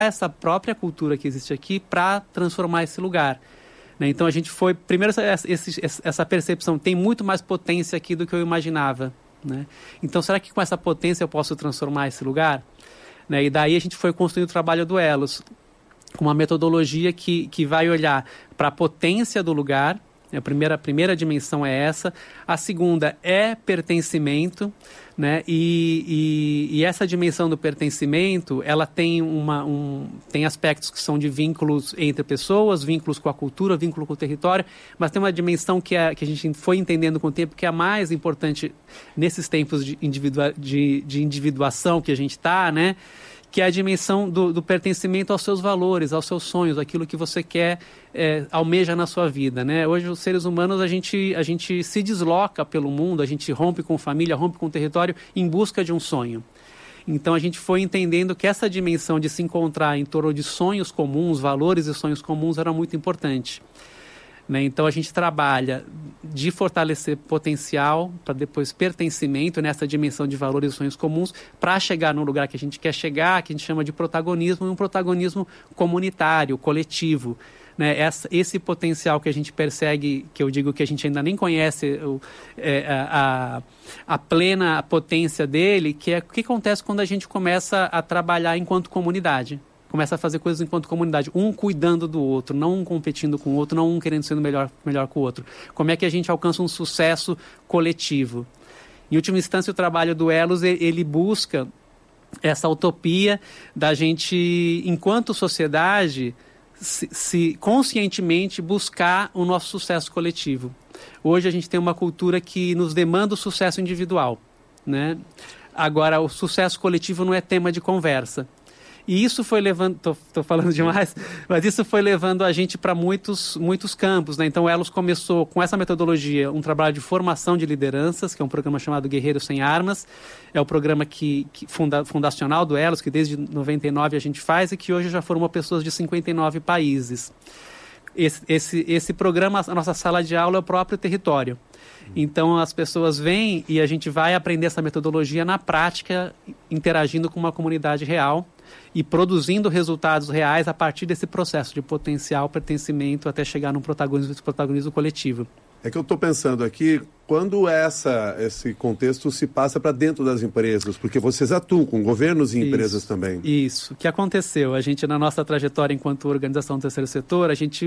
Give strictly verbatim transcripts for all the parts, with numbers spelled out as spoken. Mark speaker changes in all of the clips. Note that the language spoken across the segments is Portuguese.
Speaker 1: essa própria cultura que existe aqui para transformar esse lugar. Né? Então a gente foi, primeiro essa, esse, essa percepção, tem muito mais potência aqui do que eu imaginava. Né? Então será que com essa potência eu posso transformar esse lugar? Né? E daí a gente foi construindo o trabalho do Elos, com uma metodologia que, que vai olhar para a potência do lugar. A primeira, a primeira dimensão é essa. A segunda é pertencimento, né? E, e, e essa dimensão do pertencimento, ela tem, uma, um, tem aspectos que são de vínculos entre pessoas, vínculos com a cultura, vínculo com o território, mas tem uma dimensão que, é, que a gente foi entendendo com o tempo que é a mais importante nesses tempos de, individua, de, de individuação que a gente está, né? Que é a dimensão do, do pertencimento aos seus valores, aos seus sonhos, aquilo que você quer, é, almeja na sua vida, né? Hoje, os seres humanos, a gente, a gente se desloca pelo mundo, a gente rompe com família, rompe com o território em busca de um sonho. Então, a gente foi entendendo que essa dimensão de se encontrar em torno de sonhos comuns, valores e sonhos comuns, era muito importante. Né? Então, a gente trabalha de fortalecer potencial para depois pertencimento nessa dimensão de valores e sonhos comuns para chegar no lugar que a gente quer chegar, que a gente chama de protagonismo, e um protagonismo comunitário, coletivo. Né? Essa, esse potencial que a gente persegue, que eu digo que a gente ainda nem conhece o, é, a, a plena potência dele, que é o que acontece quando a gente começa a trabalhar enquanto comunidade. Começa a fazer coisas enquanto comunidade, um cuidando do outro, não um competindo com o outro, não um querendo ser melhor, melhor que o outro. Como é que a gente alcança um sucesso coletivo? Em última instância, o trabalho do Elos, ele busca essa utopia da gente, enquanto sociedade, se, se conscientemente buscar o nosso sucesso coletivo. Hoje a gente tem uma cultura que nos demanda o sucesso individual, né? Agora, o sucesso coletivo não é tema de conversa. E isso foi levando, estou falando demais, mas isso foi levando a gente para muitos, muitos campos. Né? Então, o Elos começou com essa metodologia, um trabalho de formação de lideranças, que é um programa chamado Guerreiros Sem Armas. É o programa que, que funda, fundacional do Elos, que desde noventa e nove a gente faz e que hoje já formou pessoas de cinquenta e nove países. Esse, esse, esse programa, a nossa sala de aula é o próprio território. Então, as pessoas vêm e a gente vai aprender essa metodologia na prática, interagindo com uma comunidade real e produzindo resultados reais a partir desse processo de potencial, pertencimento, até chegar num protagonismo, protagonismo coletivo.
Speaker 2: É que eu estou pensando aqui, quando essa, esse contexto se passa para dentro das empresas, porque vocês atuam com governos e
Speaker 1: isso,
Speaker 2: empresas também.
Speaker 1: Isso. O que aconteceu? A gente, na nossa trajetória enquanto organização do terceiro setor, a gente,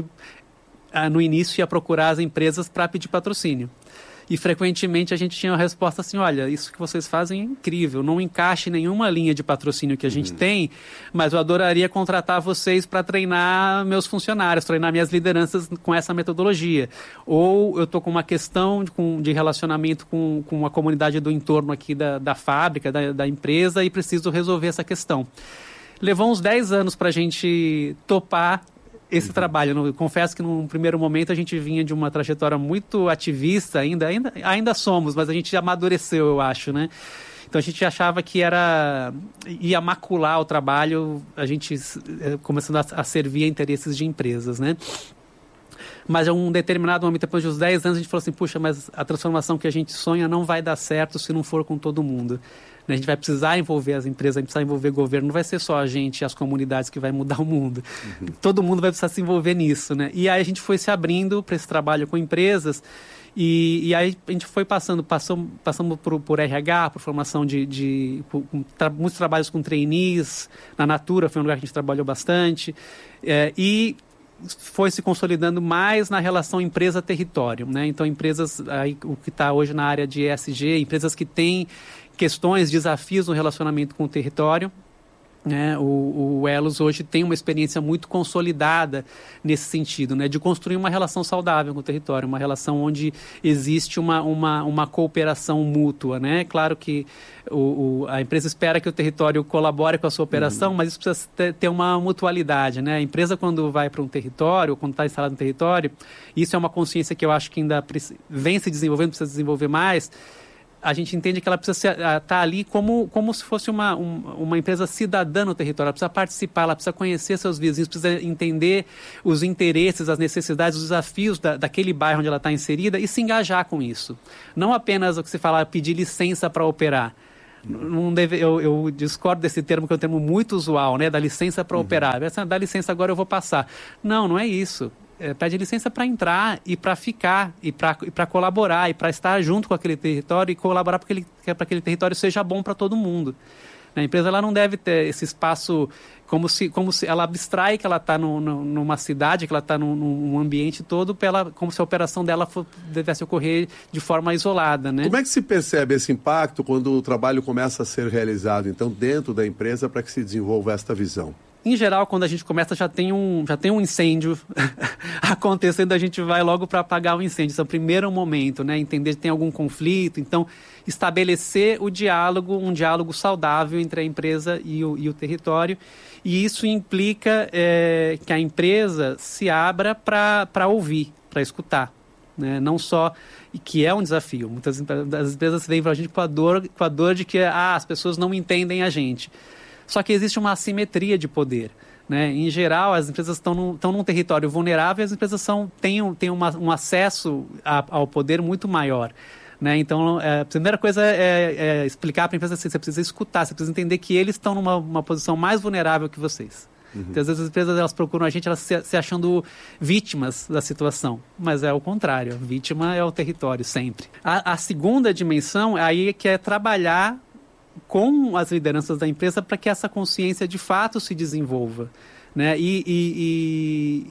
Speaker 1: no início, ia procurar as empresas para pedir patrocínio. E frequentemente a gente tinha a resposta assim, olha, isso que vocês fazem é incrível, não encaixa em nenhuma linha de patrocínio que a gente uhum. tem, mas eu adoraria contratar vocês para treinar meus funcionários, treinar minhas lideranças com essa metodologia. Ou eu estou com uma questão de, com, de relacionamento com, com a comunidade do entorno aqui da, da fábrica, da, da empresa, e preciso resolver essa questão. Levou uns dez anos para a gente topar esse uhum. trabalho. Eu confesso que num primeiro momento a gente vinha de uma trajetória muito ativista, ainda, ainda, ainda somos, mas a gente amadureceu, eu acho, né? Então a gente achava que era, ia macular o trabalho, a gente começando a, a servir a interesses de empresas, né? Mas em um determinado momento, depois de uns dez anos, a gente falou assim, puxa, mas a transformação que a gente sonha não vai dar certo se não for com todo mundo. A gente vai precisar envolver as empresas, vai precisar envolver o governo, não vai ser só a gente e as comunidades que vai mudar o mundo. Uhum. Todo mundo vai precisar se envolver nisso, né? E aí a gente foi se abrindo para esse trabalho com empresas e, e aí a gente foi passando, passamos, passamos por, por R H, por formação de, de por, tra, muitos trabalhos com trainees, na Natura foi um lugar que a gente trabalhou bastante, é, e foi se consolidando mais na relação empresa-território, né? Então, empresas, aí, o que está hoje na área de E S G, empresas que têm questões, desafios no relacionamento com o território, né? O, o Elos hoje tem uma experiência muito consolidada nesse sentido, né? De construir uma relação saudável com o território, uma relação onde existe uma, uma, uma cooperação mútua, né? Claro que o, o, a empresa espera que o território colabore com a sua operação, uhum. mas isso precisa ter, ter uma mutualidade, né? A empresa, quando vai para um território, quando está instalada no território, isso é uma consciência que eu acho que ainda vem se desenvolvendo, precisa desenvolver mais. A gente entende que ela precisa estar ali como, como se fosse uma, um, uma empresa cidadã no território. Ela precisa participar, ela precisa conhecer seus vizinhos, precisa entender os interesses, as necessidades, os desafios da, daquele bairro onde ela está inserida e se engajar com isso. Não apenas o que se fala, pedir licença para operar, não deve, eu, eu discordo desse termo, que é um termo muito usual, né? Da licença para uhum. operar. Dá licença, agora eu vou passar. Não, não é isso. É, pede licença para entrar e para ficar, e para colaborar, e para estar junto com aquele território e colaborar para que aquele território seja bom para todo mundo. A empresa ela não deve ter esse espaço como se, como se ela abstrai que ela está numa cidade, que ela está num, num ambiente todo, pela, como se a operação dela for, devesse ocorrer de forma isolada, né?
Speaker 2: Como é que se percebe esse impacto quando o trabalho começa a ser realizado, então, dentro da empresa, para que se desenvolva esta visão?
Speaker 1: Em geral, quando a gente começa, já tem um, já tem um incêndio acontecendo, a gente vai logo para apagar o incêndio. Esse é o primeiro momento, né? Entender se tem algum conflito. Então, estabelecer o diálogo, um diálogo saudável entre a empresa e o, e o território. E isso implica é, que a empresa se abra para ouvir, para escutar. Né? Não só, que é um desafio. Muitas das empresas vêm para a gente com a dor, com a dor de que ah, as pessoas não entendem a gente. Só que existe uma assimetria de poder. Né? Em geral, as empresas estão num, estão num território vulnerável e as empresas são, têm, têm uma, um acesso a, ao poder muito maior. Né? Então, é, a primeira coisa é, é explicar para a empresa assim, você precisa escutar, você precisa entender que eles estão numa uma posição mais vulnerável que vocês. Uhum. Então, às vezes as empresas elas procuram a gente elas se, se achando vítimas da situação, mas é o contrário, a vítima é o território sempre. A, a segunda dimensão aí é que é trabalhar com as lideranças da empresa para que essa consciência de fato se desenvolva, né? E, e,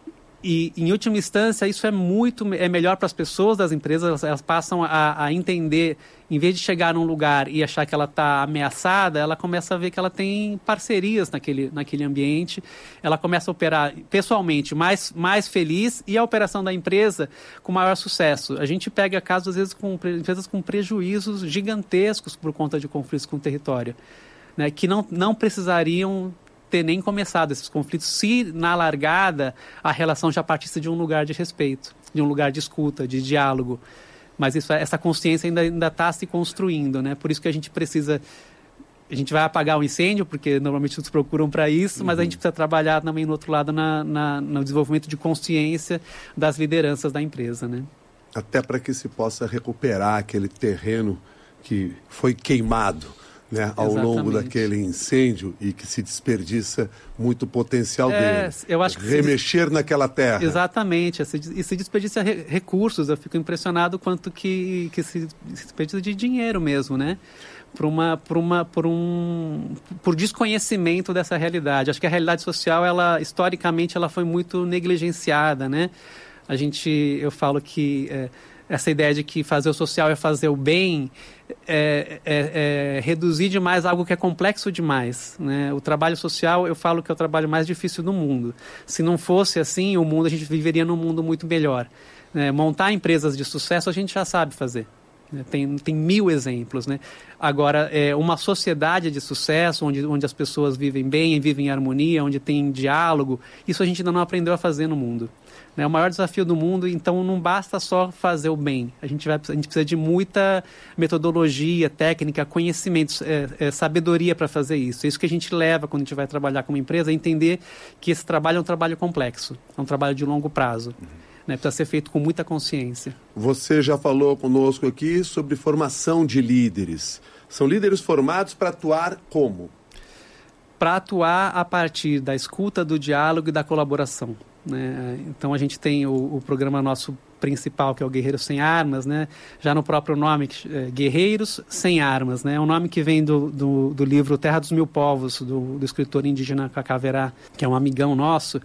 Speaker 1: e, e em última instância isso é muito é melhor para as pessoas das empresas, elas, elas passam a, a entender, em vez de chegar num lugar e achar que ela está ameaçada, ela começa a ver que ela tem parcerias naquele, naquele ambiente, ela começa a operar pessoalmente mais, mais feliz e a operação da empresa com maior sucesso. A gente pega casos, às vezes, com empresas com prejuízos gigantescos por conta de conflitos com o território, né, que não, não precisariam ter nem começado esses conflitos se, na largada, a relação já partisse de um lugar de respeito, de um lugar de escuta, de diálogo. Mas isso, essa consciência ainda está se construindo, né? Por isso que a gente precisa... A gente vai apagar o incêndio, porque normalmente nos procuram para isso, uhum. mas a gente precisa trabalhar também no outro lado na, na, no desenvolvimento de consciência das lideranças da empresa, né?
Speaker 2: Até para que se possa recuperar aquele terreno que foi queimado, né, ao Exatamente. longo daquele incêndio e que se desperdiça muito potencial
Speaker 1: é,
Speaker 2: dele.
Speaker 1: Eu acho que
Speaker 2: remexer se... naquela terra.
Speaker 1: Exatamente. E se desperdiça re- recursos. Eu fico impressionado quanto que, que se desperdiça de dinheiro mesmo, né? Por, uma, por, uma, por, um, por desconhecimento dessa realidade. Acho que a realidade social, ela, historicamente, ela foi muito negligenciada, né? A gente, eu falo que... É, essa ideia de que fazer o social é fazer o bem, é, é, é reduzir demais algo que é complexo demais, né? O trabalho social, eu falo que é o trabalho mais difícil do mundo. Se não fosse assim, o mundo, a gente viveria num mundo muito melhor. É, montar empresas de sucesso, a gente já sabe fazer. Né? Tem, tem mil exemplos, né? Agora, é, uma sociedade de sucesso, onde, onde as pessoas vivem bem, vivem em harmonia, onde tem diálogo, isso a gente ainda não aprendeu a fazer no mundo. É o maior desafio do mundo, então não basta só fazer o bem. A gente, vai, a gente precisa de muita metodologia, técnica, conhecimentos, é, é, sabedoria para fazer isso. É isso que a gente leva quando a gente vai trabalhar com uma empresa, é entender que esse trabalho é um trabalho complexo, é um trabalho de longo prazo. Uhum. Né, precisa ser feito com muita consciência.
Speaker 2: Você já falou conosco aqui sobre formação de líderes. São líderes formados para atuar como?
Speaker 1: Para atuar a partir da escuta, do diálogo e da colaboração. Né? Então a gente tem o, o programa nosso principal, que é o Guerreiros Sem Armas, né? Já no próprio nome, é, Guerreiros Sem Armas, né? É um nome que vem do, do, do livro Terra dos Mil Povos, do, do escritor indígena Cacaverá, que é um amigão nosso,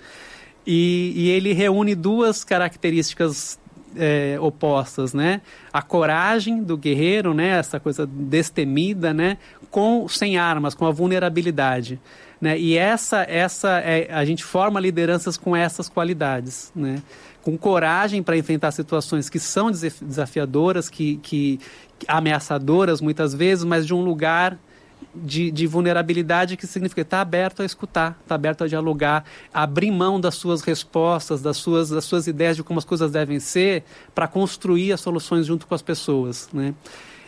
Speaker 1: e, e ele reúne duas características é, opostas, né? A coragem do guerreiro, né? Essa coisa destemida, né? Com, sem armas, com a vulnerabilidade. Né? E essa, essa é, a gente forma lideranças com essas qualidades, né? Com coragem para enfrentar situações que são desafiadoras, que, que, ameaçadoras muitas vezes, mas de um lugar de, de vulnerabilidade que significa estar aberto a escutar, estar aberto a dialogar, abrir mão das suas respostas, das suas, das suas ideias de como as coisas devem ser, para construir as soluções junto com as pessoas, né?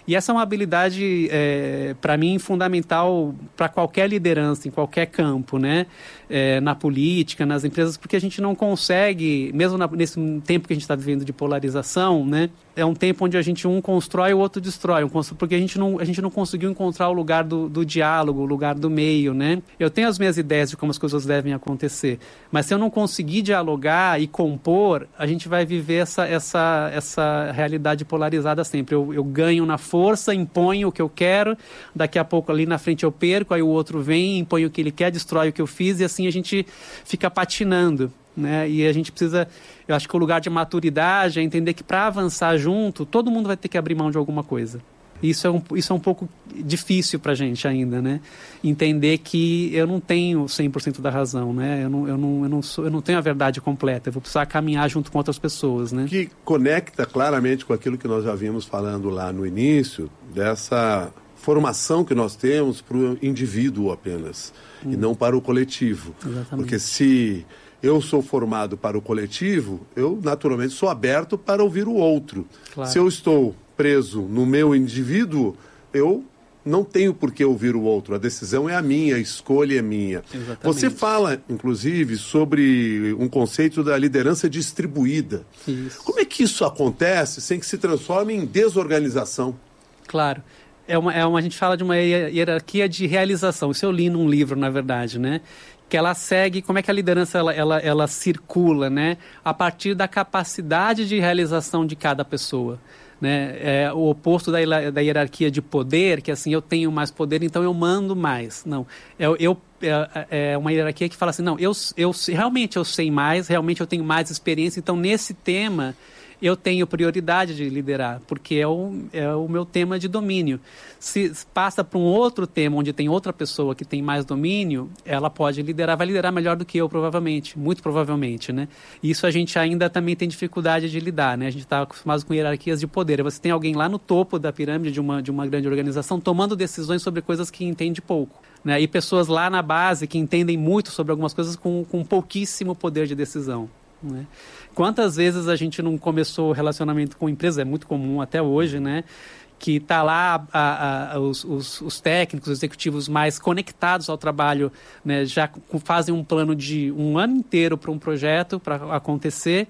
Speaker 1: E essa é uma habilidade, é, para mim, fundamental para qualquer liderança, em qualquer campo, né? É, na política, nas empresas, porque a gente não consegue, mesmo na, nesse tempo que a gente está vivendo de polarização, né? É um tempo onde a gente um constrói e o outro destrói, um constrói, porque a gente, não, a gente não conseguiu encontrar o lugar do, do diálogo, o lugar do meio, né? Eu tenho as minhas ideias de como as coisas devem acontecer, mas se eu não conseguir dialogar e compor, a gente vai viver essa, essa, essa realidade polarizada sempre. Eu, eu ganho na força, imponho o que eu quero, daqui a pouco ali na frente eu perco, aí o outro vem, impõe o que ele quer, destrói o que eu fiz, e assim a gente fica patinando, né? E a gente precisa, eu acho que o lugar de maturidade é entender que para avançar junto, todo mundo vai ter que abrir mão de alguma coisa. Isso é um, isso é um pouco difícil para a gente ainda, né? Entender que eu não tenho cem por cento da razão, né? Eu não, eu, não, eu, não sou, eu não tenho a verdade completa, eu vou precisar caminhar junto com outras pessoas, né?
Speaker 2: Que conecta claramente com aquilo que nós já vimos falando lá no início, dessa formação que nós temos para o indivíduo apenas, hum. e não para o coletivo.
Speaker 1: Exatamente.
Speaker 2: Porque se eu sou formado para o coletivo, eu naturalmente sou aberto para ouvir o outro. Claro. Se eu estou preso no meu indivíduo, eu não tenho por que ouvir o outro. A decisão é a minha, a escolha é minha.
Speaker 1: Exatamente.
Speaker 2: Você fala, inclusive, sobre um conceito da liderança distribuída.
Speaker 1: Isso.
Speaker 2: Como é que isso acontece sem que se transforme em desorganização?
Speaker 1: Claro. É uma, é uma, a gente fala de uma hierarquia de realização. Isso eu li num livro, na verdade, né? Que ela segue, como é que a liderança ela, ela, ela circula, né? A partir da capacidade de realização de cada pessoa. Né? É o oposto da, da hierarquia de poder, que assim, eu tenho mais poder, então eu mando mais. Não, eu, eu, é, é uma hierarquia que fala assim, não, eu, eu realmente eu sei mais, realmente eu tenho mais experiência, então nesse tema eu tenho prioridade de liderar, porque é o, é o meu tema de domínio. Se passa para um outro tema, onde tem outra pessoa que tem mais domínio, ela pode liderar, vai liderar melhor do que eu, provavelmente, muito provavelmente, né? Isso a gente ainda também tem dificuldade de lidar, né? A gente está acostumado com hierarquias de poder. Você tem alguém lá no topo da pirâmide de uma, de uma grande organização tomando decisões sobre coisas que entende pouco, né? E pessoas lá na base que entendem muito sobre algumas coisas com, com pouquíssimo poder de decisão. Né? Quantas vezes a gente não começou relacionamento com empresa, é muito comum até hoje, né? Que está lá a, a, os, os, os técnicos, os executivos mais conectados ao trabalho, né? Já fazem um plano de um ano inteiro para um projeto para acontecer,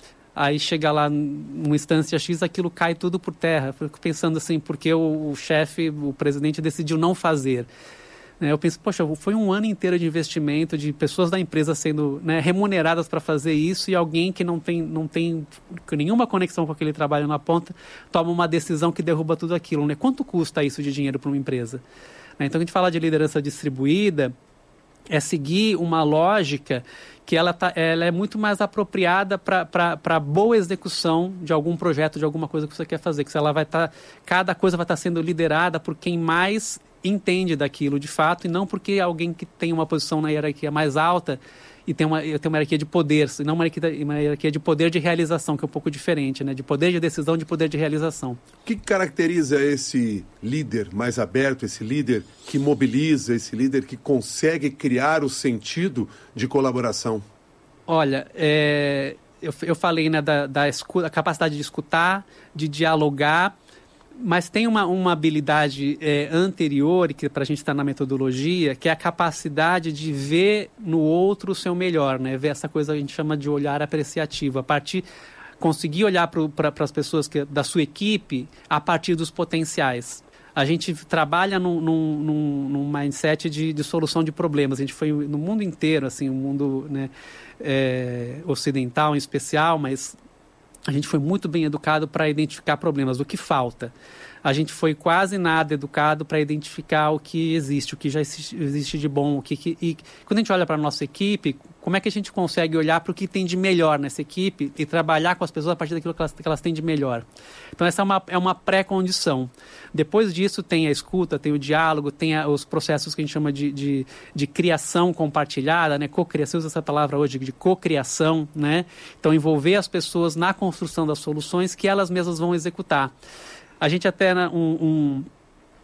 Speaker 1: aí chega lá numa instância X, aquilo cai tudo por terra. Fico pensando assim, porque o, o chefe, o presidente decidiu não fazer. Eu penso, poxa, foi um ano inteiro de investimento, de pessoas da empresa sendo, né, remuneradas para fazer isso, e alguém que não tem, não tem nenhuma conexão com aquele trabalho na ponta toma uma decisão que derruba tudo aquilo. Né? Quanto custa isso de dinheiro para uma empresa? Então, a gente fala de liderança distribuída, é seguir uma lógica que ela, tá, ela é muito mais apropriada para boa execução de algum projeto, de alguma coisa que você quer fazer. Que ela vai tá, cada coisa vai estar tá sendo liderada por quem mais entende daquilo de fato, e não porque alguém que tem uma posição na hierarquia mais alta e tem uma, tem uma hierarquia de poder, não uma hierarquia, uma hierarquia de poder de realização, que é um pouco diferente, né? De poder de decisão, de poder de realização.
Speaker 2: O que caracteriza esse líder mais aberto, esse líder que mobiliza, esse líder que consegue criar o sentido de colaboração?
Speaker 1: Olha, é, eu, eu falei, né, da, da escuta, a capacidade de escutar, de dialogar, mas tem uma, uma habilidade é, anterior, que para a gente estar na metodologia, que é a capacidade de ver no outro o seu melhor, né? Ver essa coisa que a gente chama de olhar apreciativo, a partir, conseguir olhar para as pessoas que, da sua equipe a partir dos potenciais. A gente trabalha num, num, num, num mindset de, de solução de problemas. A gente foi no mundo inteiro, assim, o mundo, né, é, ocidental em especial, mas a gente foi muito bem educado para identificar problemas, o que falta. A gente foi quase nada educado para identificar o que existe, o que já existe, existe de bom. O que, que, e quando a gente olha para a nossa equipe, como é que a gente consegue olhar para o que tem de melhor nessa equipe e trabalhar com as pessoas a partir daquilo que elas, que elas têm de melhor? Então, essa é uma, é uma pré-condição. Depois disso, tem a escuta, tem o diálogo, tem a, os processos que a gente chama de, de, de criação compartilhada, né? Co-criação, usa essa palavra hoje, de co-criação, né? Então, envolver as pessoas na construção das soluções que elas mesmas vão executar. A gente até, um, um,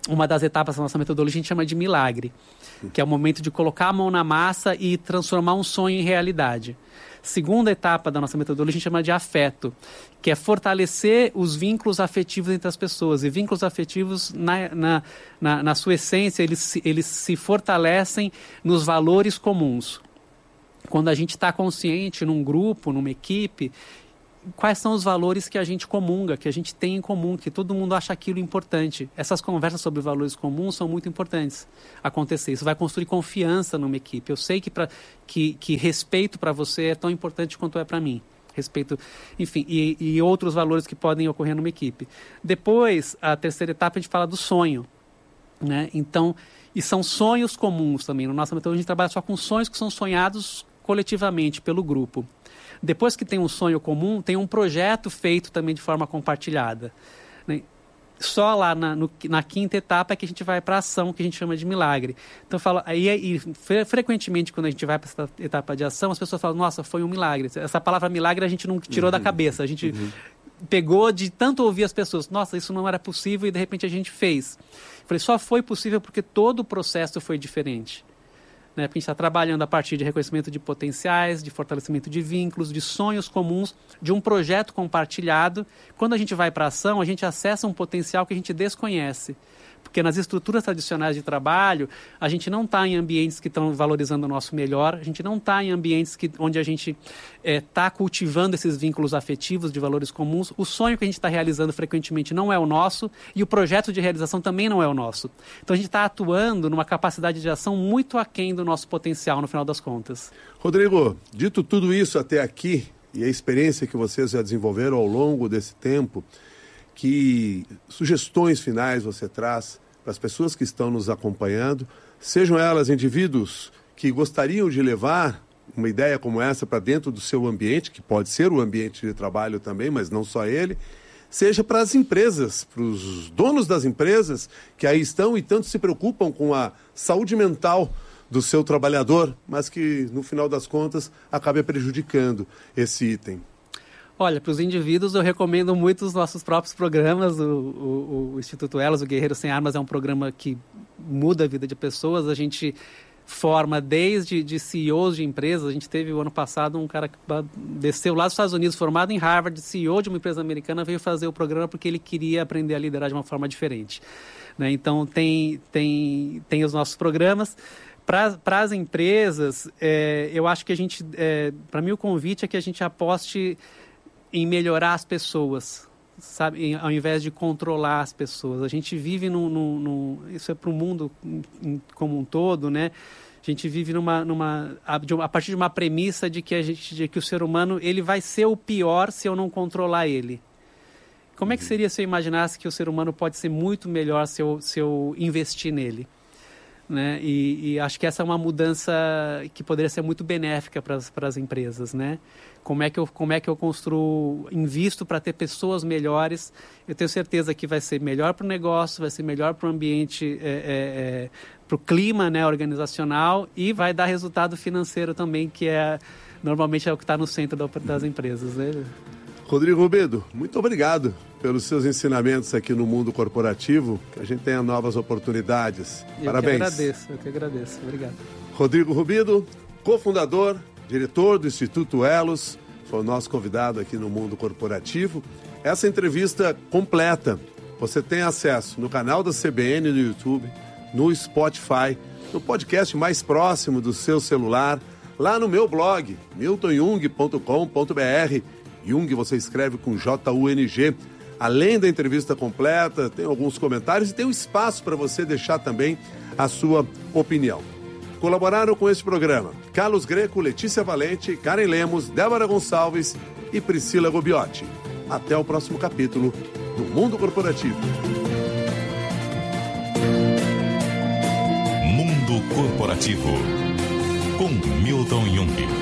Speaker 1: uma das etapas da nossa metodologia a gente chama de milagre, que é o momento de colocar a mão na massa e transformar um sonho em realidade. Segunda etapa da nossa metodologia a gente chama de afeto, que é fortalecer os vínculos afetivos entre as pessoas. E vínculos afetivos, na, na, na, na sua essência, eles, eles se fortalecem nos valores comuns. Quando a gente está consciente num grupo, numa equipe, quais são os valores que a gente comunga, que a gente tem em comum, que todo mundo acha aquilo importante. Essas conversas sobre valores comuns são muito importantes acontecer. Isso vai construir confiança numa equipe. Eu sei que, pra, que, que respeito para você é tão importante quanto é para mim. Respeito, enfim, e, e outros valores que podem ocorrer numa equipe. Depois, a terceira etapa, a gente fala do sonho, né? Então, e são sonhos comuns também. Na nossa metodologia, a gente trabalha só com sonhos que são sonhados coletivamente pelo grupo. Depois que tem um sonho comum, tem um projeto feito também de forma compartilhada, né? Só lá na, no, na quinta etapa é que a gente vai para a ação, que a gente chama de milagre. Então, eu falo, aí, aí, fre, frequentemente, quando a gente vai para essa etapa de ação, as pessoas falam, nossa, foi um milagre. Essa palavra milagre a gente não tirou uhum. da cabeça, a gente uhum. pegou de tanto ouvir as pessoas, nossa, isso não era possível e de repente a gente fez. Eu falei, só foi possível porque todo o processo foi diferente. Né, porque a gente está trabalhando a partir de reconhecimento de potenciais, de fortalecimento de vínculos, de sonhos comuns, de um projeto compartilhado. Quando a gente vai para a ação, a gente acessa um potencial que a gente desconhece. Porque nas estruturas tradicionais de trabalho, a gente não está em ambientes que estão valorizando o nosso melhor, a gente não está em ambientes que, onde a gente está é, cultivando esses vínculos afetivos de valores comuns. O sonho que a gente está realizando frequentemente não é o nosso e o projeto de realização também não é o nosso. Então a gente está atuando numa capacidade de ação muito aquém do nosso potencial no final das contas.
Speaker 2: Rodrigo, dito tudo isso até aqui e a experiência que vocês já desenvolveram ao longo desse tempo, que sugestões finais você traz para as pessoas que estão nos acompanhando, sejam elas indivíduos que gostariam de levar uma ideia como essa para dentro do seu ambiente, que pode ser o ambiente de trabalho também, mas não só ele, seja para as empresas, para os donos das empresas que aí estão e tanto se preocupam com a saúde mental do seu trabalhador, mas que no final das contas acaba prejudicando esse item.
Speaker 1: Olha, para os indivíduos eu recomendo muito os nossos próprios programas. O, o, o Instituto Elos, o Guerreiro Sem Armas, é um programa que muda a vida de pessoas. A gente forma desde de C E Os de empresas. A gente teve o ano passado um cara que desceu lá dos Estados Unidos, formado em Harvard, C E O de uma empresa americana, veio fazer o programa porque ele queria aprender a liderar de uma forma diferente. Né? Então tem, tem, tem os nossos programas. Para as empresas, é, eu acho que a gente, é, para mim o convite é que a gente aposte em melhorar as pessoas, sabe? Em, ao invés de controlar as pessoas. A gente vive num... num, num isso é para o mundo como um todo, né? A gente vive numa, numa, a, de, a partir de uma premissa de que, a gente, de que o ser humano ele vai ser o pior se eu não controlar ele. Como é que seria se eu imaginasse que o ser humano pode ser muito melhor se eu, se eu investir nele? Né? E, e acho que essa é uma mudança que poderia ser muito benéfica para as empresas, né? Como é que eu, como é que eu construo, invisto para ter pessoas melhores? Eu tenho certeza que vai ser melhor para o negócio, vai ser melhor para o ambiente, é, é, é, para o clima, né, organizacional, e vai dar resultado financeiro também, que é normalmente é o que está no centro das empresas, né?
Speaker 2: Rodrigo Rubido, muito obrigado pelos seus ensinamentos aqui no mundo corporativo, que a gente tenha novas oportunidades.
Speaker 1: Eu
Speaker 2: Parabéns.
Speaker 1: Eu que agradeço, eu que agradeço. Obrigado.
Speaker 2: Rodrigo Rubido, cofundador, diretor do Instituto Elos, foi o nosso convidado aqui no mundo corporativo. Essa entrevista completa você tem acesso no canal da C B N no YouTube, no Spotify, no podcast mais próximo do seu celular, lá no meu blog, milton jung ponto com ponto b r. Jung você escreve com J U N G. Além da entrevista completa, tem alguns comentários e tem um espaço para você deixar também a sua opinião. Colaboraram com este programa Carlos Greco, Letícia Valente, Karen Lemos, Débora Gonçalves e Priscila Gobiotti. Até o próximo capítulo do Mundo Corporativo.
Speaker 3: Mundo Corporativo com Milton Jung.